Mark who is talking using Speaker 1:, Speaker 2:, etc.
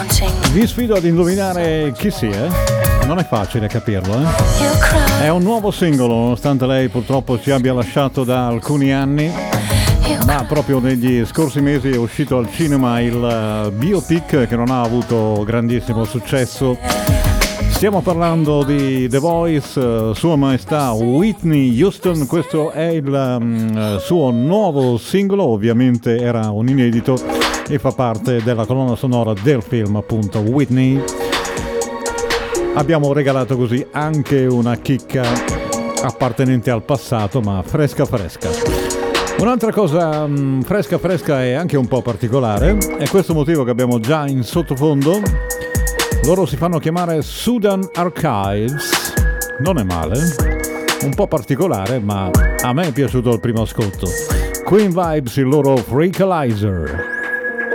Speaker 1: Vi sfido ad indovinare chi sia. Non è facile capirlo, È un nuovo singolo, nonostante lei purtroppo ci abbia lasciato da alcuni anni. Ma proprio negli scorsi mesi è uscito al cinema il biopic che non ha avuto grandissimo successo. Stiamo parlando di The Voice, Sua Maestà Whitney Houston. Questo è il suo nuovo singolo, ovviamente era un inedito e fa parte della colonna sonora del film, appunto, Whitney. Abbiamo regalato così anche una chicca appartenente al passato, ma fresca fresca. Un'altra cosa fresca fresca e anche un po' particolare è questo motivo che abbiamo già in sottofondo. Loro si fanno chiamare Sudan Archives. Non è male, un po' particolare, ma a me è piaciuto il primo ascolto. Queen Vibes, il loro Freakalizer.